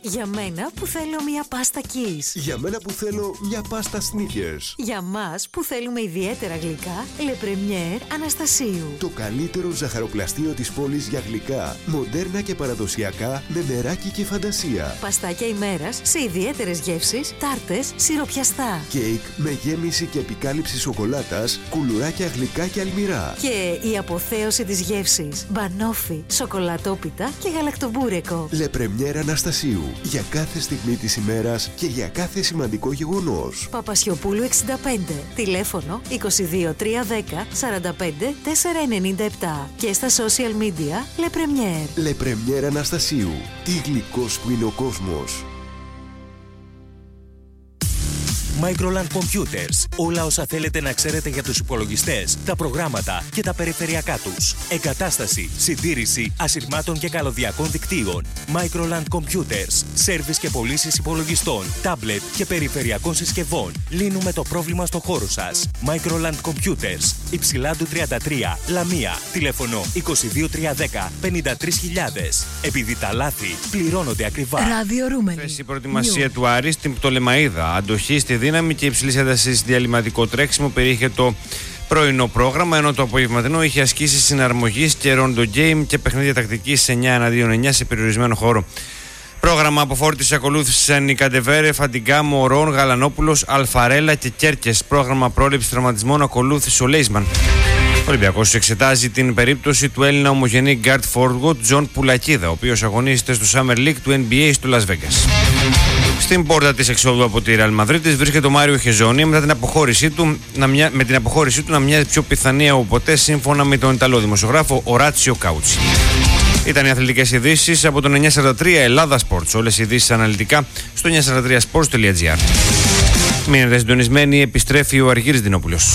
Για μένα που θέλω μια πάστα Kiss. Για μένα που θέλω μια πάστα Snickers. Για μας που θέλουμε ιδιαίτερα γλυκά, Le Premier Αναστασίου. Το καλύτερο ζαχαροπλαστείο της πόλης για γλυκά, μοντέρνα και παραδοσιακά, με μεράκι και φαντασία. Παστάκια ημέρας σε ιδιαίτερες γεύσεις, τάρτες, σιροπιαστά. Κέικ με γέμιση και επικάλυψη σοκολάτας, κουλουράκια γλυκά και αλμυρά. Και η αποθέωση της γεύσης, μπανόφι, σοκολατόπιτα και γαλακτομπούρεκο. Le Premier Αναστασίου. Για κάθε στιγμή της ημέρας και για κάθε σημαντικό γεγονός. Παπασιοπούλου 65. Τηλέφωνο 22 310 45 497. Και στα social media Le Premier. Le Premier Αναστασίου. Τι γλυκός που είναι ο κόσμος. Microland Computers. Όλα όσα θέλετε να ξέρετε για τους υπολογιστές, τα προγράμματα και τα περιφερειακά τους. Εγκατάσταση, συντήρηση ασυρμάτων και καλωδιακών δικτύων. Microland Computers. Σέρβις και πωλήσεις υπολογιστών, τάμπλετ και περιφερειακών συσκευών. Λύνουμε το πρόβλημα στο χώρο σας. Microland Computers. Υψηλάντου 33, Λαμία. Τηλέφωνο 22 310 53.000. Επειδή τα λάθη πληρώνονται ακριβά. Ραδιορούμενη. Η προετοιμασία του Άρη στην Πτολεμαΐδα. Αντοχή στη δύναμη και υψηλής έντασης διαλυματικό τρέξιμο περιείχε το πρωινό πρόγραμμα, ενώ το απογευματινό είχε ασκήσεις συναρμογής και ρόντο γκέιμ και παιχνίδια τακτικής 9-1-2-9 σε περιορισμένο χώρο. Πρόγραμμα αποφόρτιση ακολούθησαν οι Καντεβέρε, Φαντιγκάμο, Ρόν, Γαλανόπουλος, Αλφαρέλα και Κέρκες. Πρόγραμμα πρόληψης τραυματισμών ακολούθησε ο Λέισμαν. Ο Ολυμπιακός εξετάζει την περίπτωση του Έλληνα ομογενή γκάρτ φόργοτ Τζον Πουλακίδα, ο οποίος αγωνίζεται στο Summer League του NBA στο Las Vegas. Στην πόρτα της εξόδου από τη Ρεάλ Μαδρίτης βρίσκεται ο Μάριο Χεζόνι με την αποχώρησή του να μοιάζει πιο πιθανή από ποτέ, σύμφωνα με τον Ιταλό δημοσιογράφο Οράτσιο Κάουτσι. Ήταν οι αθλητικές ειδήσεις από το 943 Ελλάδα Sports. Όλες οι ειδήσεις αναλυτικά στο 943sports.gr. Μείνετε συντονισμένοι, επιστρέφει ο Αργύρης Δινόπουλος.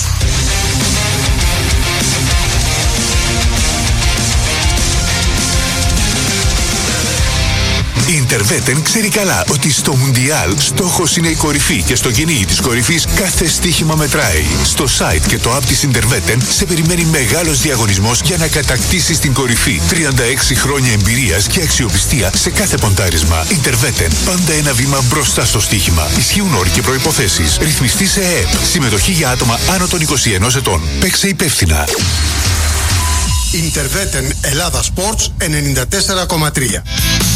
Η Interveten ξέρει καλά ότι στο Μουντιάλ στόχος είναι η κορυφή και στο κυνήγι της κορυφής κάθε στοίχημα μετράει. Στο site και το app της Interveten σε περιμένει μεγάλος διαγωνισμός για να κατακτήσεις την κορυφή. 36 χρόνια εμπειρίας και αξιοπιστία σε κάθε ποντάρισμα. Interveten, πάντα ένα βήμα μπροστά στο στοίχημα. Ισχύουν όροι και προϋποθέσεις. Ρυθμιστή σε ΕΕΠ. Συμμετοχή για άτομα άνω των 21 ετών. Παίξε υπεύθυνα. Interveten Ελλάδα Sports 94,3.